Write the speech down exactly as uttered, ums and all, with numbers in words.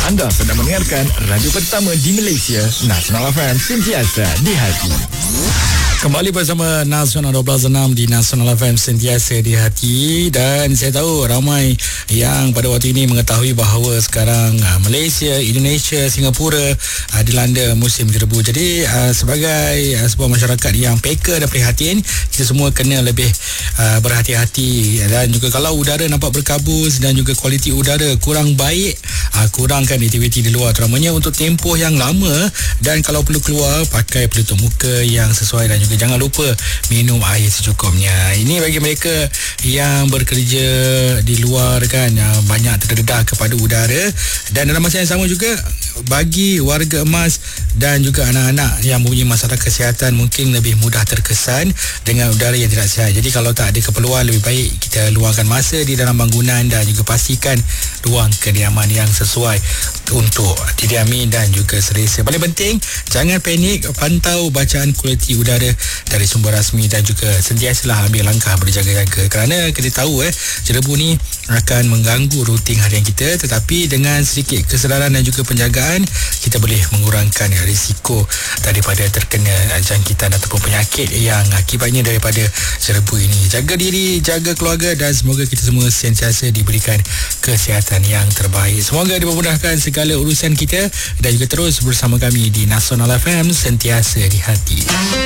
Anda sedang mendengarkan radio pertama di Malaysia, Nasional F M, sentiasa di hati. Kembali bersama Nasional dua belas enam di Nasional F M, sentiasa di hati. Dan saya tahu ramai yang pada waktu ini mengetahui bahawa sekarang uh, Malaysia, Indonesia, Singapura uh, dilanda musim jerebu. Jadi uh, sebagai uh, sebuah masyarakat yang peka dan prihatin, kita semua kena lebih uh, berhati-hati. Dan juga kalau udara nampak berkabus dan juga kualiti udara kurang baik, uh, kurangkan aktiviti di luar, terutamanya untuk tempoh yang lama. Dan kalau perlu keluar, pakai pelitup muka yang sesuai dan juga jangan lupa minum air secukupnya. Ini bagi mereka yang bekerja di luar kan, banyak terdedah kepada udara. Dan dalam masa yang sama juga bagi warga emas dan juga anak-anak yang mempunyai masalah kesihatan, mungkin lebih mudah terkesan dengan udara yang tidak sihat. Jadi kalau tak ada keperluan, lebih baik kita luangkan masa di dalam bangunan dan juga pastikan ruang kediaman yang sesuai untuk didiami dan juga selesa. Paling penting, jangan panik, pantau bacaan kualiti udara dari sumber rasmi dan juga sentiasalah ambil langkah berjaga-jaga, kerana kita tahu eh jerebu ni akan mengganggu rutin harian kita, tetapi dengan sedikit kesedaran dan juga penjagaan, kita boleh mengurangkan risiko daripada terkena jangkitan ataupun penyakit yang akibatnya daripada jerebu ini. Jaga diri, jaga keluarga, dan semoga kita semua sentiasa diberikan kesihatan yang terbaik. Semoga dimudahkan segala urusan kita, dan juga terus bersama kami di Nasional F M, sentiasa di hati.